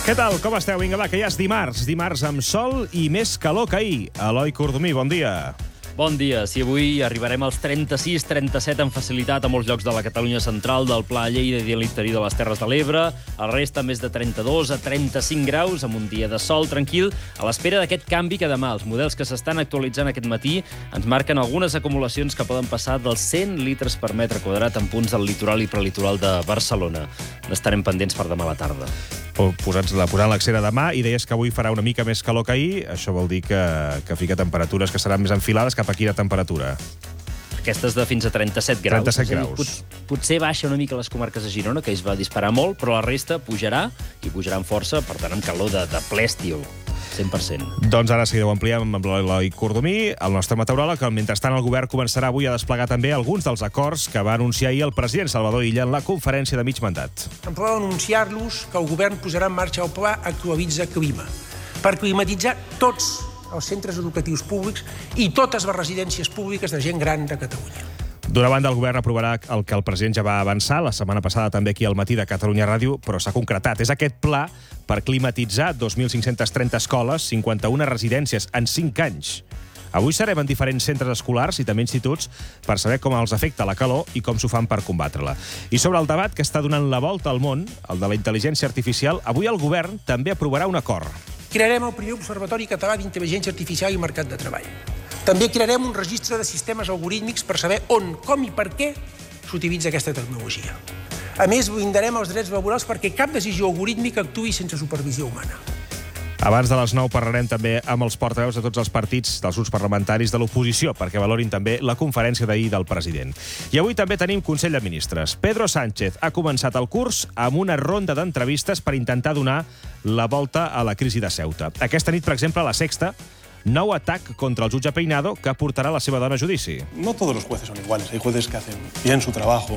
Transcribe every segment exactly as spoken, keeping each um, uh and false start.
Què tal? Com esteu? Vinga, va, que ja és dimarts. Dimarts amb sol i més calor que ahir. Eloi Cordomí, bon dia. Bon dia. Si avui arribarem als trenta-sis trenta-set amb facilitat a molts llocs de la Catalunya central, del Pla Lleida i de l'interior de les Terres de l'Ebre, el resta més de trenta-dos a trenta-cinc graus, amb un dia de sol tranquil, a l'espera d'aquest canvi que demà els models que s'estan actualitzant aquest matí ens marquen algunes acumulacions que poden passar dels cent litres per metre quadrat en punts del litoral i prelitoral de Barcelona. N'estarem pendents per demà a la tarda. Posats, posant l'accent a demà, i deies que avui farà una mica més calor que ahir. Això vol dir que, que fica temperatures que seran més enfilades. Cap a quina temperatura? Aquestes de fins a trenta-set graus. trenta-set graus. Pot, potser baixa una mica les comarques de Girona, que es va disparar molt, però la resta pujarà, i pujarà amb força, per tant, amb calor de, de ple estiu. cent per cent. Doncs ara sí, ho ampliem amb l'Eloi Cordomí, el nostre meteoròleg, que mentrestant el govern començarà avui a desplegar també alguns dels acords que va anunciar ahir el president Salvador Illa en la conferència de mig mandat. Em podeu anunciar-los que el govern posarà en marxa el pla Actualitza Clima per climatitzar tots els centres educatius públics i totes les residències públiques de gent gran de Catalunya. D'una banda, el govern aprovarà el que el president ja va avançar la setmana passada també aquí al matí de Catalunya Ràdio, però s'ha concretat. És aquest pla per climatitzar dos mil cinc-cents trenta escoles, cinquanta-una residències en cinc anys. Avui serem en diferents centres escolars i també instituts per saber com els afecta la calor i com s'ho fan per combatre-la. I sobre el debat que està donant la volta al món, el de la intel·ligència artificial, avui el govern també aprovarà un acord. Crearem el primer Observatori Català d'Intel·ligència Artificial i Mercat de Treball. També crearem un registre de sistemes algorítmics per saber on, com i per què s'utilitza aquesta tecnologia. A més, blindarem els drets laborals perquè cap decisió algorítmica actuï sense supervisió humana. Abans de les nou parlarem també amb els portaveus de tots els partits dels grups parlamentaris de l'oposició perquè valorin també la conferència d'ahir del president. I avui també tenim Consell de Ministres. Pedro Sánchez ha començat el curs amb una ronda d'entrevistes per intentar donar la volta a la crisi de Ceuta. Aquesta nit, per exemple, a La Sexta, nou atac contra el jutge Peinado que portarà la seva dona a judici. No todos los jueces son iguales. Hay jueces que hacen bien su trabajo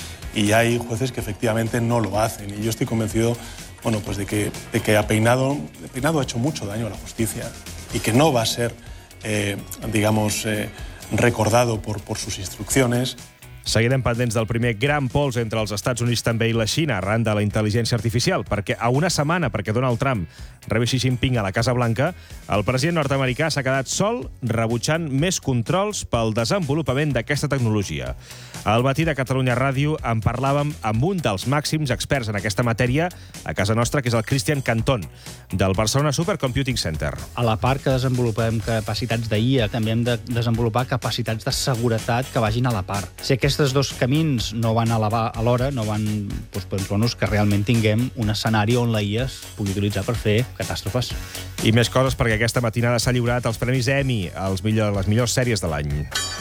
y hay jueces que efectivamente no lo hacen. Y yo estoy convencido, bueno, pues de que, de que a Peinado, Peinado ha hecho mucho daño a la justicia y que no va a ser, eh, digamos, eh, recordado por, por sus instrucciones. Seguirem pendents del primer gran pols entre els Estats Units també i la Xina arran de la intel·ligència artificial, perquè a una setmana perquè Donald Trump rebi Xi Jinping a la Casa Blanca, el president nord-americà s'ha quedat sol rebutjant més controls pel desenvolupament d'aquesta tecnologia. Al matí de Catalunya Ràdio en parlàvem amb un dels màxims experts en aquesta matèria a casa nostra, que és el Christian Cantón, del Barcelona Supercomputing Center. A la part que desenvolupem capacitats d'I A, també hem de desenvolupar capacitats de seguretat que vagin a la part. Si aquests dos camins no van a l'hora, no van, doncs, doncs, que realment tinguem un escenari on la I A es pugui utilitzar per fer catàstrofes. I més coses perquè aquesta matinada s'ha lliurat els Premis Emmy, els millor, les millors sèries de l'any.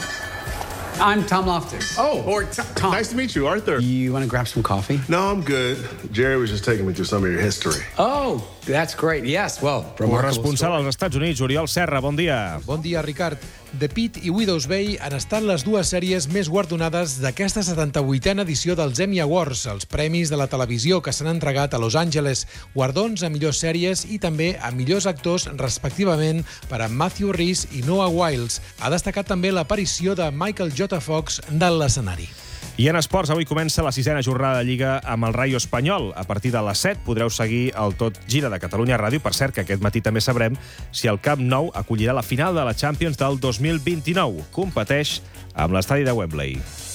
I'm Tom Loftus. Oh, or Tom. Nice to meet you, Arthur. You want to grab some coffee? No, I'm good. Jerry was just taking me through some of your history. Oh, that's great. Yes, well, corresponsal als Estats Units, Oriol Serra, bon dia. Bon dia, Ricard. The Pitt i Widow's Bay han estat les dues sèries més guardonades d'aquesta setanta-vuitena edició dels Emmy Awards, els premis de la televisió que s'han entregat a Los Angeles, guardons a millors sèries i també a millors actors, respectivament, per a Matthew Rhys i Noah Wiles. Ha destacat també l'aparició de Michael J. Fox de l'escenari. I en esports, avui comença la sisena jornada de Lliga amb el Rayo Espanyol. A partir de les set podreu seguir el Tot Gira de Catalunya Ràdio. Per cert, que aquest matí també sabrem si el Camp Nou acollirà la final de la Champions del dos mil vint-i-nou. Competeix amb l'estadi de Wembley.